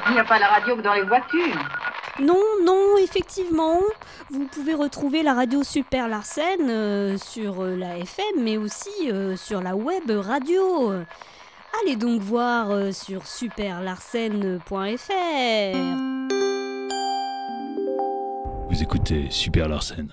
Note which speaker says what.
Speaker 1: Il n'y a pas la radio que dans les voitures.
Speaker 2: Non, effectivement. Vous pouvez retrouver la radio Super Larsen sur la FM, mais aussi sur la web radio. Allez donc voir sur superlarsen.fr.
Speaker 3: Vous écoutez Super Larsen.